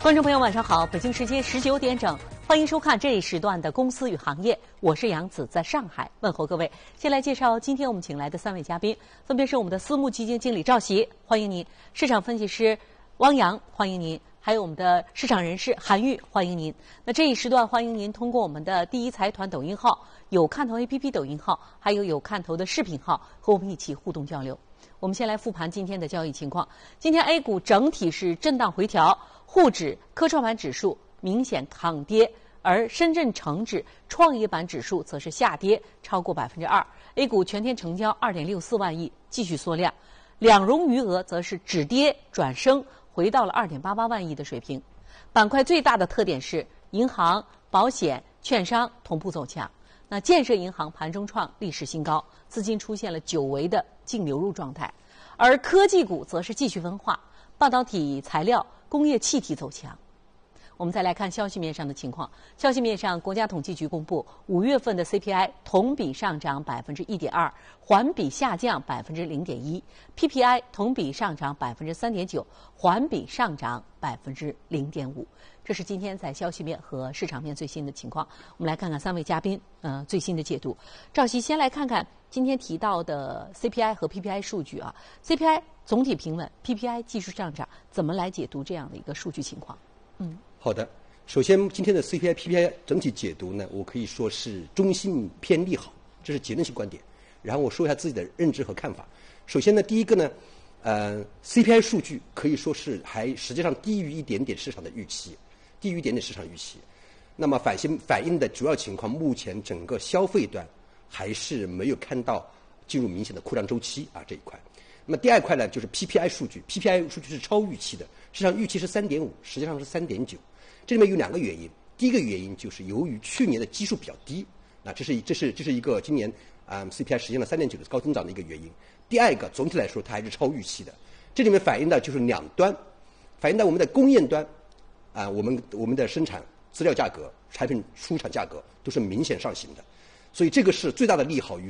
观众朋友晚上好，北京时间19点整，欢迎收看这一时段的公司与行业，我是杨子，在上海问候各位。先来介绍今天我们请来的3位嘉宾，分别是我们的私募基金经理赵琦，欢迎您；市场分析师汪洋，欢迎您；还有我们的市场人士韩玉，欢迎您。那这一时段欢迎您通过我们的第一财团抖音号、有看头 APP 抖音号，还有看头的视频号，和我们一起互动交流。我们先来复盘今天的交易情况。今天 A 股整体是震荡回调，沪指、科创板指数明显抗跌，而深圳成指、创业板指数则是下跌超过2%。A 股全天成交2.64万亿，继续缩量，两融余额则是止跌转升，回到了2.88万亿的水平。板块最大的特点是银行、保险、券商同步走强。那建设银行盘中创历史新高，资金出现了久违的净流入状态，而科技股则是继续分化，半导体材料、工业气体走强。我们再来看消息面上的情况。消息面上，国家统计局公布5月份的 CPI 同比上涨1.2%，环比下降0.1%； PPI 同比上涨3.9%，环比上涨0.5%。这是今天在消息面和市场面最新的情况。我们来看看3位嘉宾最新的解读。赵琦，先来看看今天提到的 CPI 和 PPI 数据啊。CPI 总体平稳， PPI 技术上涨，怎么来解读这样的一个数据情况？ 好的，首先今天的 CPI、PPI 整体解读呢，我可以说是中性偏利好，这是结论性观点。然后我说一下自己的认知和看法。首先呢，第一个呢，CPI 数据可以说是还实际上低于一点点市场的预期，低于一点点市场预期。那么反映的主要情况，目前整个消费端还是没有看到进入明显的扩张周期啊这一块。那么第二块呢，就是 PPI 数据 ，PPI 数据是超预期的，市场预期是3.5，实际上是3.9。这里面有2个原因，第一个原因就是由于去年的基数比较低，那这是一个今年CPI 实现了3.9的高增长的一个原因。第二个，总体来说它还是超预期的，这里面反映的就是两端，反映到我们的供应端我们的生产资料价格、产品出厂价格都是明显上行的，所以这个是最大的利好于